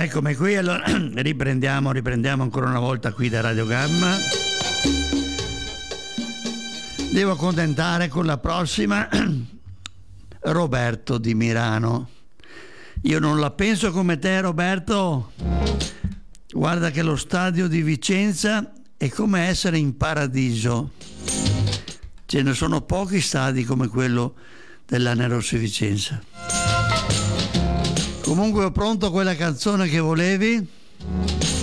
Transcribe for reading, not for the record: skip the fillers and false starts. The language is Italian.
Eccomi qui, allora riprendiamo ancora una volta qui da Radio Gamma. Devo accontentare con la prossima Roberto di Mirano. Io non la penso come te, Roberto. Guarda che lo stadio di Vicenza è come essere in paradiso. Ce ne sono pochi stadi come quello dell'Anerossi Vicenza. Comunque ho pronto quella canzone che volevi.